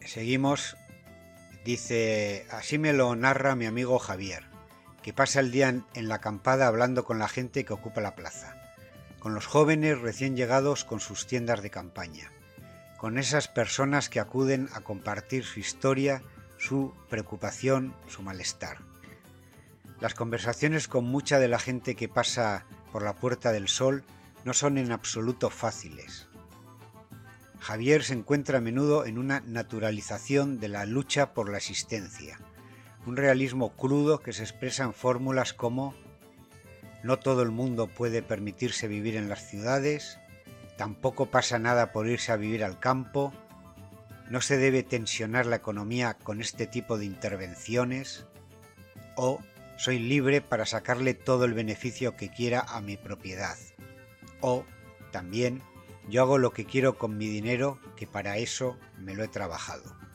Seguimos, dice, así me lo narra mi amigo Javier, que pasa el día en la acampada hablando con la gente que ocupa la plaza, con los jóvenes recién llegados con sus tiendas de campaña, con esas personas que acuden a compartir su historia, su preocupación, su malestar. Las conversaciones con mucha de la gente que pasa por la Puerta del Sol no son en absoluto fáciles. Javier se encuentra a menudo en una naturalización de la lucha por la existencia, un realismo crudo que se expresa en fórmulas como no todo el mundo puede permitirse vivir en las ciudades, tampoco pasa nada por irse a vivir al campo, no se debe tensionar la economía con este tipo de intervenciones, o soy libre para sacarle todo el beneficio que quiera a mi propiedad, o también yo hago lo que quiero con mi dinero, que para eso me lo he trabajado.